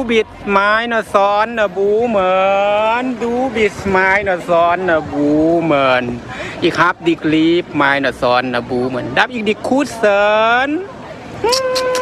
บิดไม้นะซ้อนนะบูเหมือนดูบิดไม้นะซ้อนนะบูเหมือนอีกครับดิกลีฟไม้นะซ้อนนะบูเหมือนดับอีกดิกคูดเซิน